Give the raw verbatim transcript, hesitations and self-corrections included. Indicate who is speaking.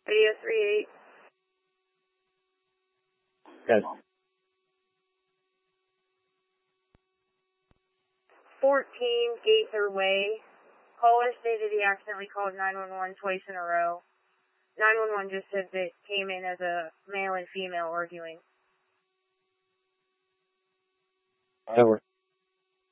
Speaker 1: Radio three eight.
Speaker 2: Yes.
Speaker 1: fourteen Gaither Way. Caller stated he accidentally called nine one one twice in a row. nine one one just said that it came in as a male and female arguing.
Speaker 2: Over.